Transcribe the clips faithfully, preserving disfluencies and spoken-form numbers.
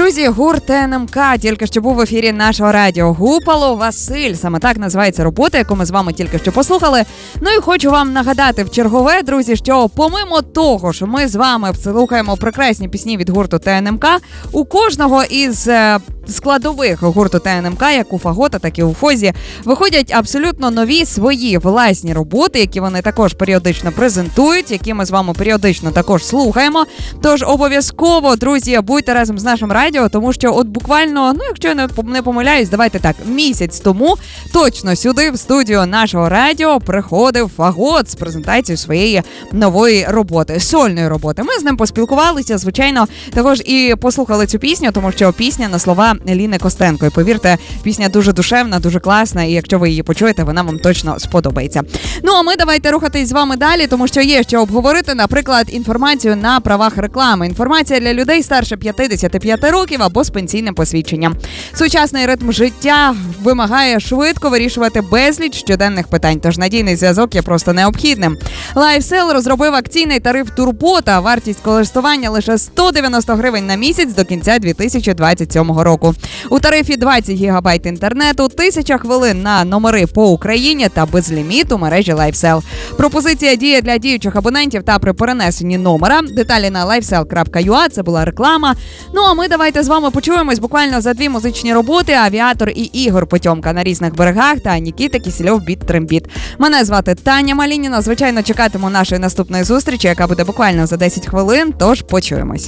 Друзі, гурт Ен Ем Ка тільки що був в ефірі нашого радіо. Гупало Василь. Саме так називається робота, яку ми з вами тільки що послухали. Ну і хочу вам нагадати в чергове, друзі, що помимо того, що ми з вами слухаємо прекрасні пісні від гурту Те Ен Ем Ка, у кожного із складових гурту Те Ен Ем Ка, як у Фагота, так і у Фозі, виходять абсолютно нові свої власні роботи, які вони також періодично презентують, які ми з вами періодично також слухаємо. Тож обов'язково, друзі, будьте разом з нашим радіо, тому що от буквально, ну якщо я не помиляюсь, давайте так, місяць тому точно сюди в студію нашого радіо приходив Фагот з презентацією своєї нової роботи, сольної роботи. Ми з ним поспілкувалися, звичайно, також і послухали цю пісню, тому що пісня на слова Ліни Костенко. І повірте, пісня дуже душевна, дуже класна, і якщо ви її почуєте, вона вам точно сподобається. Ну, а ми давайте рухатись з вами далі, тому що є що обговорити, наприклад, інформацію на правах реклами. Інформація для людей старше п'ятдесят п'ять років або з пенсійним посвідченням. Сучасний ритм життя вимагає швидко вирішувати безліч щоденних питань, тож надійний зв'язок є просто необхідним. LifeSell розробив акційний тариф Турбота. Вартість користування лише сто дев'яносто гривень на місяць до кінця дві тисячі двадцять сьомого року. У тарифі двадцять гігабайт інтернету, тисяча хвилин на номери по Україні та безліміт у мережі LifeSell. Пропозиція діє для діючих абонентів та при перенесенні номера. Деталі на лайфсел крапка ю а. Це була реклама. Ну а ми давайте з вами почуємось буквально за дві музичні роботи. Авіатор і Ігор Потьомка на різних берегах та Нікіта Кісельов біт трембіт. Мене звати Таня Малініна. Звичайно, чекатиму нашої наступної зустрічі, яка буде буквально за десять хвилин. Тож почуємось.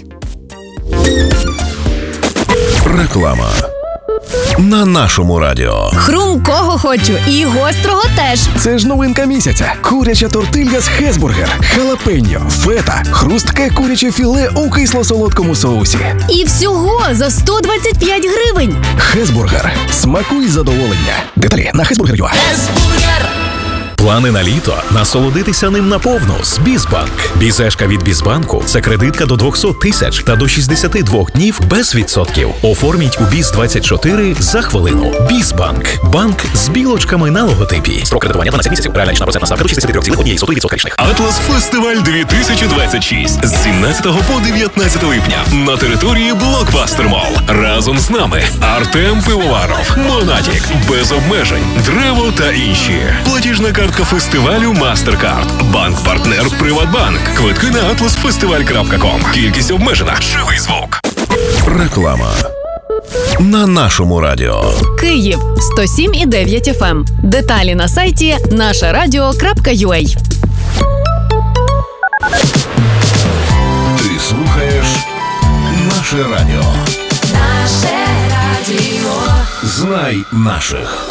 Реклама на нашому радіо. Хрумкого хочу і гострого теж. Це ж новинка місяця. Куряча тортилья з Хесбургер, халапеньо, фета, хрустке куряче філе у кисло-солодкому соусі. І всього за сто двадцять п'ять гривень. Хесбургер. Смакуй задоволення. Деталі на хесбургер крапка ю а. Хесбургер. Плани на літо – насолодитися ним наповну з Бізбанк. Бізешка від Бізбанку – це кредитка до двісті тисяч та до шістдесят два днів без відсотків. Оформіть у Біз двадцять чотири за хвилину. Бізбанк. Банк з білочками на логотипі. Строк кредитування дванадцять місяців. Реальна річна процентна ставка до шістдесят три цілих одна відсотка річних. Атлас Фестиваль дві тисячі двадцять шість з сімнадцятого по дев'ятнадцяте липня на території Блокбастер Мол. Разом з нами Артем Пивоваров, Монатік, Без обмежень, Древо та інші. Платіжна картка фестивалю MasterCard. Банк-партнер Приватбанк. Квитки на атлас фестиваль крапка ком. Кількість обмежена. Живий звук. Реклама на нашому радіо. Київ сто сім і дев'ять еф ем. Деталі на сайті наше радіо крапка ю а. Ти слухаєш наше радіо. Наше радіо. Знай наших.